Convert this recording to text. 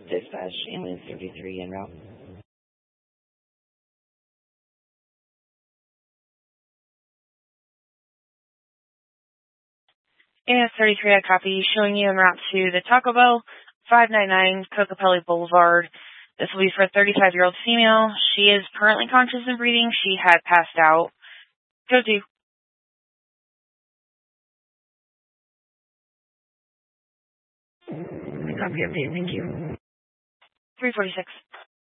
Dispatch, ambulance 33 en route. And 33, I copy, showing you en route to the Taco Bell, 599 Cocopelli Boulevard. This will be for a 35-year-old female. She is currently conscious and breathing. She had passed out. Go to. Copy update, thank you. 346.